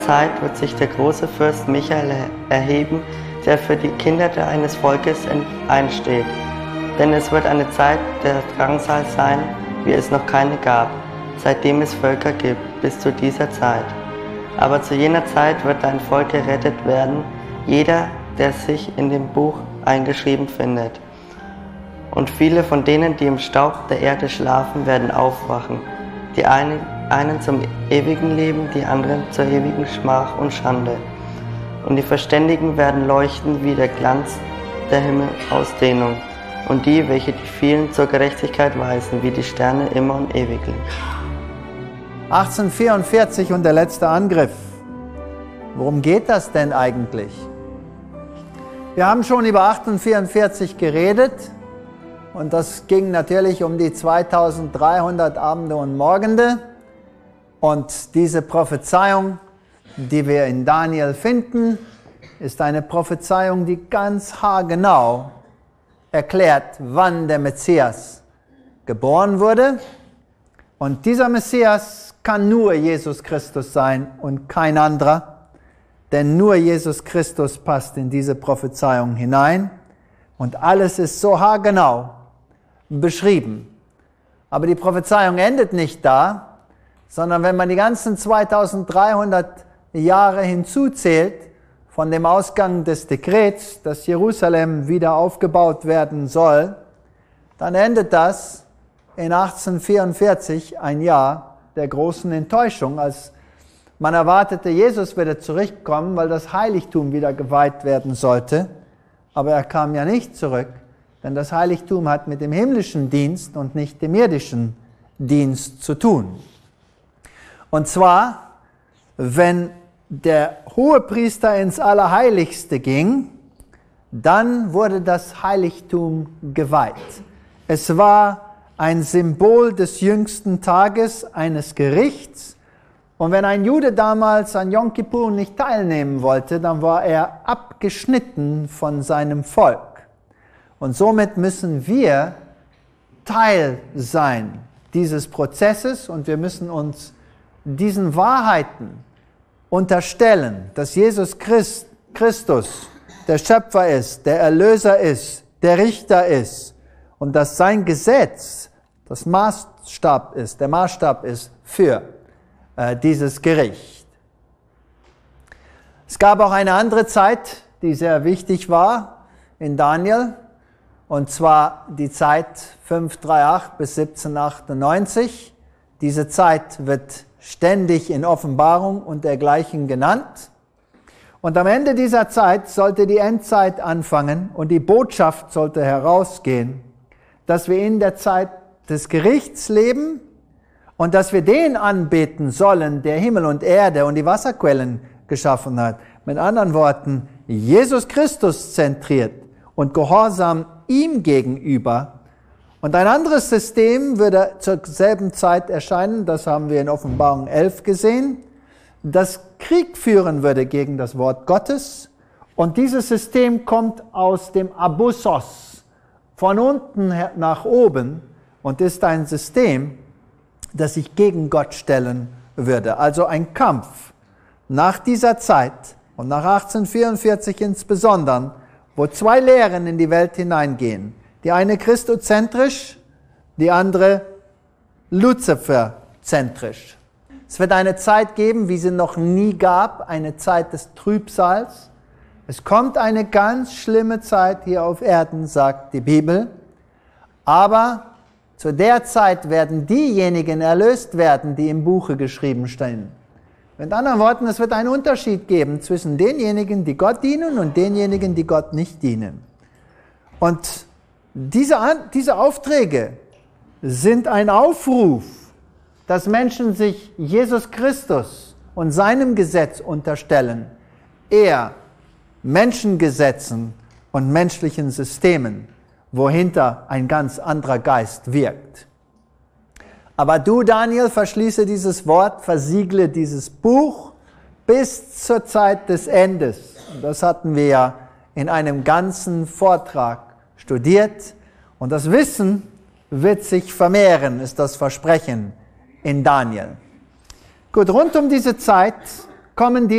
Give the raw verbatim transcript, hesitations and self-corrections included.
Zeit wird sich der große Fürst Michael erheben, der für die Kinder eines Volkes einsteht. Denn es wird eine Zeit der Drangsal sein, wie es noch keine gab, seitdem es Völker gibt, bis zu dieser Zeit. Aber zu jener Zeit wird ein Volk gerettet werden, jeder, der sich in dem Buch eingeschrieben findet. Und viele von denen, die im Staub der Erde schlafen, werden aufwachen, die einen, einen zum ewigen Leben, die anderen zur ewigen Schmach und Schande. Und die Verständigen werden leuchten wie der Glanz der Himmelausdehnung, und die, welche die vielen zur Gerechtigkeit weisen, wie die Sterne immer und ewiglich. achtzehnhundertvierundvierzig und der letzte Angriff. Worum geht das denn eigentlich? Wir haben schon über achtzehnhundertvierundvierzig geredet und das ging natürlich um die zweitausenddreihundert Abende und Morgende. Und diese Prophezeiung, die wir in Daniel finden, ist eine Prophezeiung, die ganz haargenau erklärt, wann der Messias geboren wurde. Und dieser Messias kann nur Jesus Christus sein und kein anderer, denn nur Jesus Christus passt in diese Prophezeiung hinein und alles ist so haargenau beschrieben. Aber die Prophezeiung endet nicht da, sondern wenn man die ganzen zweitausenddreihundert Jahre hinzuzählt, von dem Ausgang des Dekrets, dass Jerusalem wieder aufgebaut werden soll, dann endet das in achtzehnhundertvierundvierzig, ein Jahr der großen Enttäuschung, als man erwartete, Jesus würde zurückkommen, weil das Heiligtum wieder geweiht werden sollte. Aber er kam ja nicht zurück, denn das Heiligtum hat mit dem himmlischen Dienst und nicht dem irdischen Dienst zu tun. Und zwar, wenn der Hohepriester ins Allerheiligste ging, dann wurde das Heiligtum geweiht. Es war ein Symbol des jüngsten Tages eines Gerichts. Und wenn ein Jude damals an Yom Kippur nicht teilnehmen wollte, dann war er abgeschnitten von seinem Volk. Und somit müssen wir Teil sein dieses Prozesses und wir müssen uns diesen Wahrheiten unterstellen, dass Jesus Christ, Christus der Schöpfer ist, der Erlöser ist, der Richter ist und dass sein Gesetz das Maßstab ist, der Maßstab ist für äh, dieses Gericht. Es gab auch eine andere Zeit, die sehr wichtig war in Daniel, und zwar die Zeit fünfhundertachtunddreißig bis siebzehnhundertachtundneunzig. Diese Zeit wird ständig in Offenbarung und dergleichen genannt. Und am Ende dieser Zeit sollte die Endzeit anfangen und die Botschaft sollte herausgehen, dass wir in der Zeit des Gerichts leben und dass wir den anbeten sollen, der Himmel und Erde und die Wasserquellen geschaffen hat. Mit anderen Worten, Jesus Christus zentriert und gehorsam ihm gegenüber. Und ein anderes System würde zur selben Zeit erscheinen, das haben wir in Offenbarung elf gesehen, das Krieg führen würde gegen das Wort Gottes. Und dieses System kommt aus dem Abussos, von unten nach oben, und ist ein System, das sich gegen Gott stellen würde. Also ein Kampf nach dieser Zeit und nach achtzehnhundertvierundvierzig insbesondere, wo zwei Lehren in die Welt hineingehen. Die eine christozentrisch, die andere luziferzentrisch. Es wird eine Zeit geben, wie sie noch nie gab, eine Zeit des Trübsals. Es kommt eine ganz schlimme Zeit hier auf Erden, sagt die Bibel. Aber zu der Zeit werden diejenigen erlöst werden, die im Buche geschrieben stehen. Mit anderen Worten, es wird einen Unterschied geben zwischen denjenigen, die Gott dienen und denjenigen, die Gott nicht dienen. Und diese, diese Aufträge sind ein Aufruf, dass Menschen sich Jesus Christus und seinem Gesetz unterstellen, eher Menschengesetzen und menschlichen Systemen, wohinter ein ganz anderer Geist wirkt. Aber du, Daniel, verschließe dieses Wort, versiegle dieses Buch bis zur Zeit des Endes. Und das hatten wir ja in einem ganzen Vortrag studiert. Und das Wissen wird sich vermehren, ist das Versprechen in Daniel. Gut, rund um diese Zeit kommen die